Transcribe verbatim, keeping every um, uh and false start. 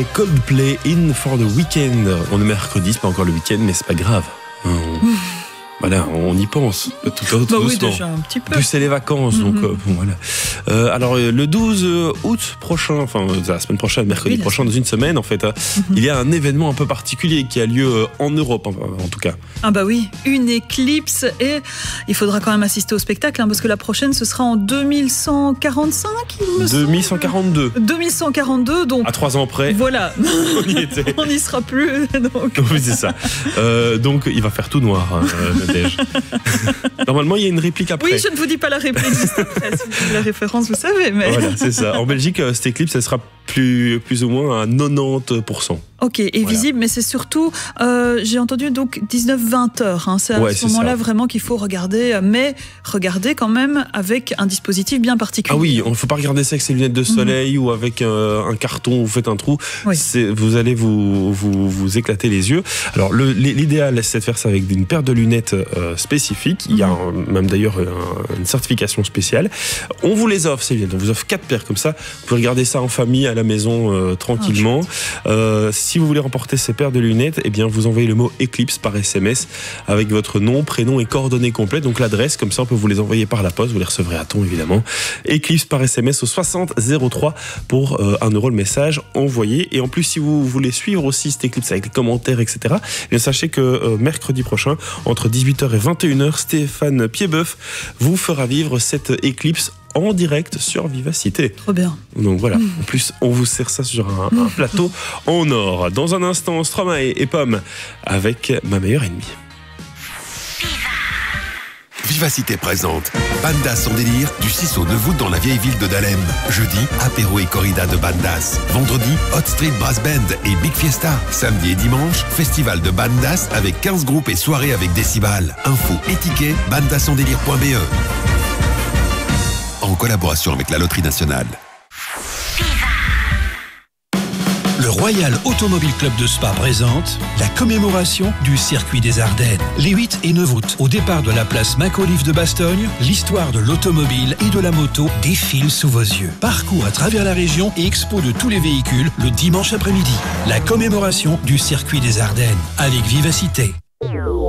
Coldplay, In for the Weekend. On est mercredi, c'est pas encore le week-end, mais c'est pas grave. On... Voilà, on y pense. Tout, tout, bah tout oui, doucement. déjà un petit peu. Plus c'est les vacances, mm-hmm. donc euh, bon, voilà. Euh, alors le douze août prochain, enfin la semaine prochaine, mercredi oui, prochain, dans une semaine en fait, mm-hmm. il y a un événement un peu particulier qui a lieu en Europe, en, en tout cas. Ah bah oui, une éclipse et il faudra quand même assister au spectacle hein, parce que la prochaine ce sera en deux mille cent quarante-cinq, il me deux mille cent quarante-deux. deux mille cent quarante-deux, donc. À trois ans près. Voilà. On y était. On n'y sera plus. Donc. Oui, c'est ça. Euh, donc il va faire tout noir. Hein, Normalement, il y a une réplique après. Oui, je ne vous dis pas la réplique juste après. Si vous avez la référence, vous savez. Mais... Voilà, c'est ça. En Belgique, cette éclipse, elle sera plus, plus ou moins à quatre-vingt-dix pour cent. Ok, et voilà. Visible, mais c'est surtout, euh, j'ai entendu donc dix-neuf vingt heures. Hein, c'est à ouais, ce moment-là vraiment qu'il faut regarder, mais regarder quand même avec un dispositif bien particulier. Ah oui, il ne faut pas regarder ça avec ses lunettes de soleil mmh. ou avec euh, un carton où vous faites un trou. Oui. C'est, vous allez vous, vous, vous éclater les yeux. Alors, le, l'idéal, c'est de faire ça avec une paire de lunettes euh, spécifiques. Il y a un, même d'ailleurs un, une certification spéciale. On vous les offre, ces lunettes. On vous offre quatre paires comme ça. Vous pouvez regarder ça en famille, à la maison, euh, tranquillement. Oh, euh, si vous voulez remporter ces paires de lunettes, eh bien, vous envoyez le mot éclipse par S M S avec votre nom, prénom et coordonnées complètes. Donc l'adresse, comme ça, on peut vous les envoyer par la poste. Vous les recevrez à temps, évidemment. Éclipse par S M S au soixante zéro trois pour euh, un euro le message envoyé. Et en plus, si vous voulez suivre aussi cette éclipse avec les commentaires, et cetera, eh bien, sachez que euh, mercredi prochain, entre dix-huit heures et vingt et une heures, Stéphane Piedboeuf vous fera vivre cette éclipse en direct sur Vivacité. Trop bien. Donc voilà, mmh. en plus on vous sert ça sur un, un plateau en or. Dans un instant, Stromae et, et Pomme avec Ma meilleure ennemie. Vivacité présente Bandas sans délire du six au neuf août dans la vieille ville de Dahlem. Jeudi, apéro et corrida de Bandas. Vendredi, Hot Street Brass Band et Big Fiesta. Samedi et dimanche, festival de Bandas avec quinze groupes et soirée avec décibels. Info et tickets, bandas sans délire point b e. En collaboration avec la Loterie Nationale. Le Royal Automobile Club de Spa présente la commémoration du circuit des Ardennes. Les huit et neuf août, au départ de la place Macauliffe de Bastogne, l'histoire de l'automobile et de la moto défile sous vos yeux. Parcours à travers la région et expo de tous les véhicules le dimanche après-midi. La commémoration du circuit des Ardennes avec Vivacité.